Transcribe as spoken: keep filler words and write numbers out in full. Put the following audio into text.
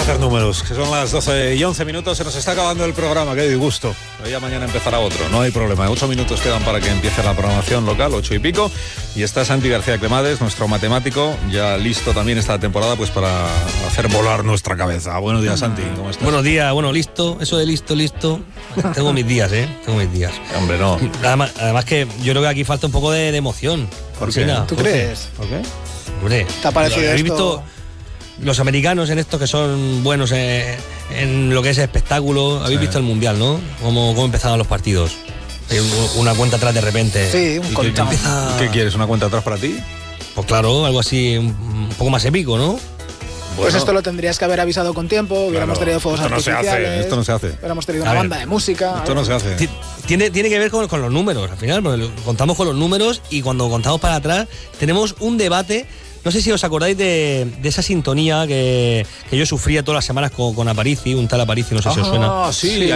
a hacer números, que son las doce y once minutos, se nos está acabando el programa, qué disgusto. Pero ya mañana empezará otro, no hay problema. ocho minutos quedan para que empiece la programación local, ocho y pico. Y está Santi García Cremades, nuestro matemático, ya listo también esta temporada pues para hacer volar nuestra cabeza. Buenos días, Santi, ¿cómo estás? Buenos días, bueno, listo, eso de listo, listo. Tengo mis días, ¿eh? Tengo mis días. Hombre, no. Además, además que yo creo que aquí falta un poco de, de emoción. ¿Por qué? ¿Tú crees? ¿Por qué? Hombre, ¿Te ha parecido ¿habéis esto? visto los americanos en esto que son buenos en, en lo que es espectáculo? Habéis Sí. visto el mundial, ¿no? Cómo, cómo empezaban los partidos. Hay un- una cuenta atrás de repente. Sí, un Y que countdown. empieza- ¿Qué quieres, una cuenta atrás para ti? Pues claro, algo así un, un poco más épico, ¿no? Pues Bueno, esto lo tendrías que haber avisado con tiempo, hubiéramos claro, tenido fuegos esto no se artificiales. hace, esto no se hace. Hubiéramos tenido A una ver, banda de música. Esto no se hace. Ti- Tiene, tiene que ver con, con los números, al final, porque contamos con los números y cuando contamos para atrás tenemos un debate. No sé si os acordáis de, de esa sintonía que, que yo sufría todas las semanas con, con Aparici, un tal Aparici, no sé si os suena. Ah, sí,